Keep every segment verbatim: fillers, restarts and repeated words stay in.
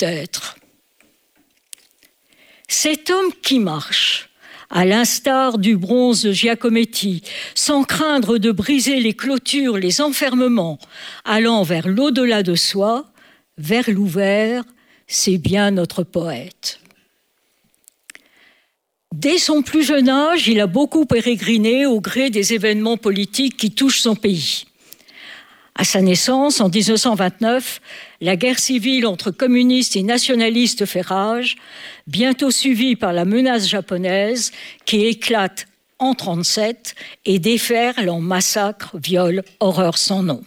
peut-être. Cet homme qui marche, à l'instar du bronze de Giacometti, sans craindre de briser les clôtures, les enfermements, allant vers l'au-delà de soi, vers l'ouvert, c'est bien notre poète. Dès son plus jeune âge, il a beaucoup pérégriné au gré des événements politiques qui touchent son pays. À sa naissance, en dix-neuf cent vingt-neuf, la guerre civile entre communistes et nationalistes fait rage, bientôt suivie par la menace japonaise qui éclate en trente-sept et déferle en massacres, viols, horreurs sans nom.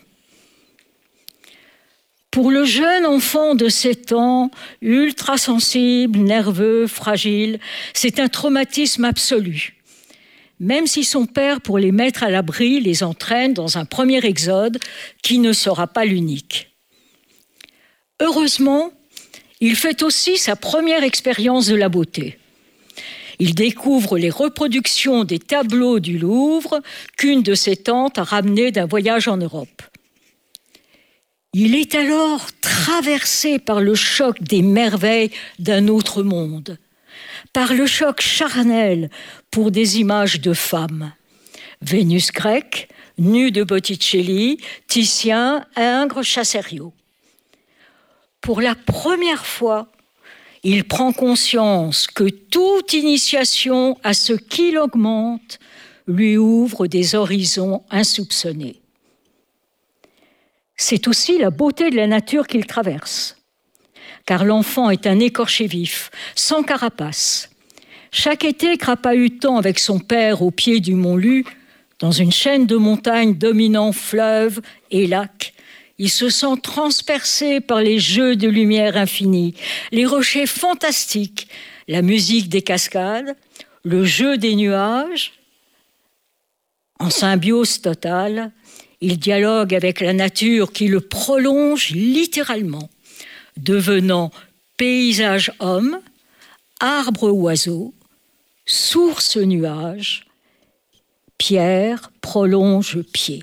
Pour le jeune enfant de sept ans, ultra sensible, nerveux, fragile, c'est un traumatisme absolu. Même si son père, pour les mettre à l'abri, les entraîne dans un premier exode qui ne sera pas l'unique. Heureusement, il fait aussi sa première expérience de la beauté. Il découvre les reproductions des tableaux du Louvre qu'une de ses tantes a ramenés d'un voyage en Europe. Il est alors traversé par le choc des merveilles d'un autre monde, par le choc charnel pour des images de femmes. Vénus grecque, nue de Botticelli, Titien, Ingres, Chassériau. Pour la première fois, il prend conscience que toute initiation à ce qu'il augmente lui ouvre des horizons insoupçonnés. C'est aussi la beauté de la nature qu'il traverse, car l'enfant est un écorché vif, sans carapace. Chaque été, crapahutant avec son père au pied du mont Lu, dans une chaîne de montagnes dominant fleuves et lacs, il se sent transpercé par les jeux de lumière infinie, les rochers fantastiques, la musique des cascades, le jeu des nuages. En symbiose totale, il dialogue avec la nature qui le prolonge littéralement, devenant paysage homme, arbre oiseau, source nuage, pierre prolonge pied.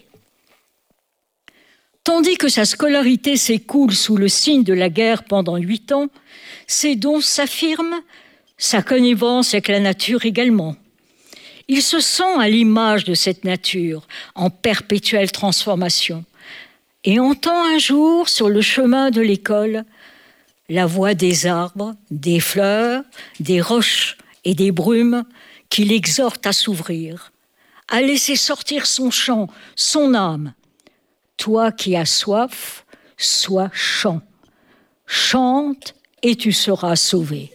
Tandis que sa scolarité s'écoule sous le signe de la guerre pendant huit ans, ses dons s'affirment, sa connivence avec la nature également. Il se sent à l'image de cette nature, en perpétuelle transformation, et entend un jour, sur le chemin de l'école, la voix des arbres, des fleurs, des roches et des brumes qui l'exhortent à s'ouvrir, à laisser sortir son chant, son âme. Toi qui as soif, sois chant. Chante et tu seras sauvé.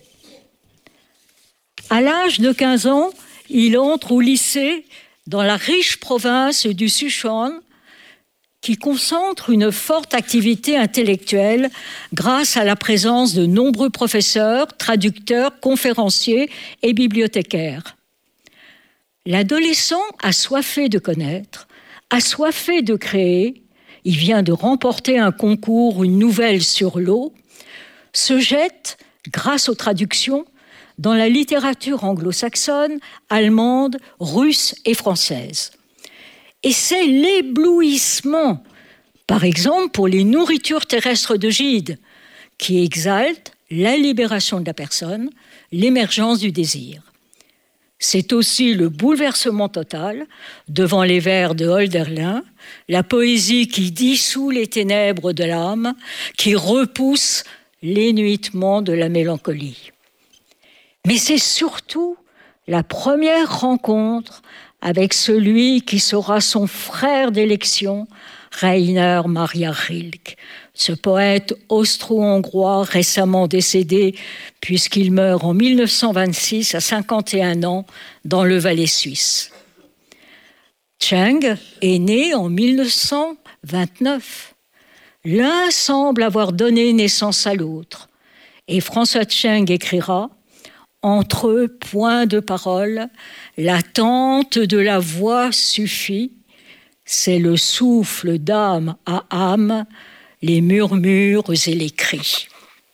À l'âge de quinze ans, il entre au lycée dans la riche province du Sichuan, qui concentre une forte activité intellectuelle grâce à la présence de nombreux professeurs, traducteurs, conférenciers et bibliothécaires. L'adolescent assoiffé de connaître, assoiffé de créer, il vient de remporter un concours, une nouvelle sur l'eau, se jette, grâce aux traductions, dans la littérature anglo-saxonne, allemande, russe et française. Et c'est l'éblouissement, par exemple pour les nourritures terrestres de Gide, qui exaltent la libération de la personne, l'émergence du désir. C'est aussi le bouleversement total devant les vers de Hölderlin, la poésie qui dissout les ténèbres de l'âme, qui repousse l'énuitement de la mélancolie. Mais c'est surtout la première rencontre avec celui qui sera son frère d'élection, Rainer Maria Rilke, ce poète austro-hongrois récemment décédé puisqu'il meurt en mille neuf cent vingt-six à cinquante et un ans dans le Valais suisse. Cheng est né en mille neuf cent vingt-neuf. L'un semble avoir donné naissance à l'autre. Et François Cheng écrira « Entre eux, point de parole, l'attente de la voix suffit, c'est le souffle d'âme à âme, les murmures et les cris. »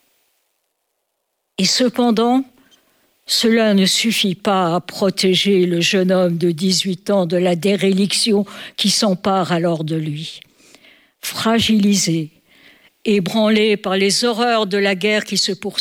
Et cependant, cela ne suffit pas à protéger le jeune homme de dix-huit ans de la déréliction qui s'empare alors de lui. Fragilisé, Ébranlé par les horreurs de la guerre qui se poursuit,